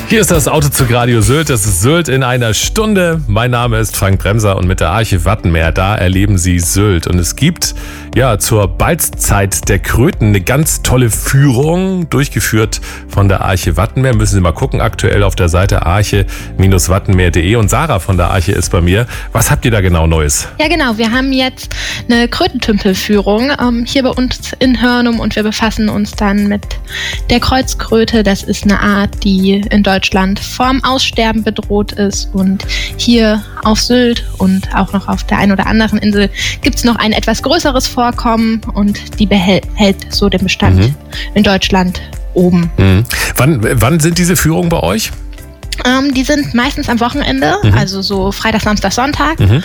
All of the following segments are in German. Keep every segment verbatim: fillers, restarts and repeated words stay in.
Hier ist das Autozug Radio Sylt. Das ist Sylt in einer Stunde. Mein Name ist Frank Bremser und mit der Arche Wattenmeer, da erleben Sie Sylt. Und es gibt ja zur Balzzeit der Kröten eine ganz tolle Führung, durchgeführt von der Arche Wattenmeer. Müssen Sie mal gucken, aktuell auf der Seite arche wattenmeer punkt de. Und Sarah von der Arche ist bei mir. Was habt ihr da genau Neues? Ja genau, wir haben jetzt eine Krötentümpelführung ähm, hier bei uns in Hörnum und wir befassen uns dann mit der Kreuzkröte. Das ist eine Art, die in Deutschland vorm Aussterben bedroht ist, und hier auf Sylt und auch noch auf der einen oder anderen Insel gibt es noch ein etwas größeres Vorkommen, und die behält hält so den Bestand mhm. in Deutschland oben. Mhm. Wann, wann sind diese Führungen bei euch? Ähm, die sind meistens am Wochenende, mhm. also so Freitag, Samstag, Sonntag. Mhm.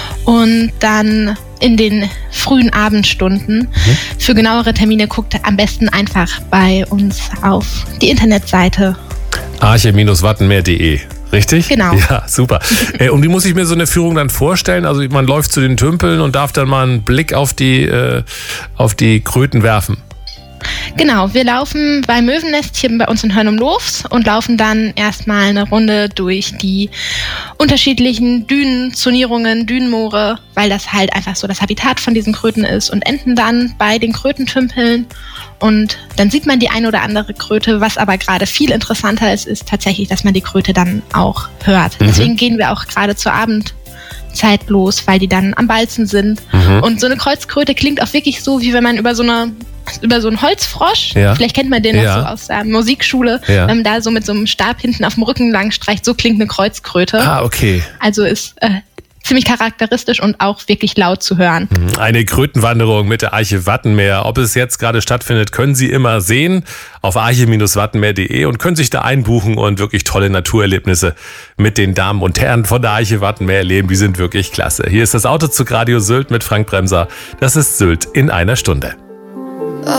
Und dann in den frühen Abendstunden. Mhm. Für genauere Termine guckt am besten einfach bei uns auf die Internetseite arche wattenmeer punkt de. Richtig? Genau. Ja, super. äh, und wie muss ich mir so eine Führung dann vorstellen? Also man läuft zu den Tümpeln und darf dann mal einen Blick auf die, äh, auf die Kröten werfen. Genau, wir laufen bei Möwennest hier bei uns in Hörnum-Loofs und laufen dann erstmal eine Runde durch die unterschiedlichen Dünen, Zonierungen, Dünenmoore, weil das halt einfach so das Habitat von diesen Kröten ist, und enden dann bei den Krötentümpeln. Und dann sieht man die eine oder andere Kröte. Was aber gerade viel interessanter ist, ist tatsächlich, dass man die Kröte dann auch hört. Mhm. Deswegen gehen wir auch gerade zur Abendzeit los, weil die dann am Balzen sind. Mhm. Und so eine Kreuzkröte klingt auch wirklich so, wie wenn man über so eine über so einen Holzfrosch, ja. vielleicht kennt man den ja. noch so aus der Musikschule, ja. wenn man da so mit so einem Stab hinten auf dem Rücken lang streicht, so klingt eine Kreuzkröte. Ah, okay. Also ist äh, ziemlich charakteristisch und auch wirklich laut zu hören. Eine Krötenwanderung mit der Arche Wattenmeer. Ob es jetzt gerade stattfindet, können Sie immer sehen auf arche wattenmeer punkt de und können sich da einbuchen und wirklich tolle Naturerlebnisse mit den Damen und Herren von der Arche Wattenmeer erleben. Die sind wirklich klasse. Hier ist das Autozug Radio Sylt mit Frank Bremser. Das ist Sylt in einer Stunde.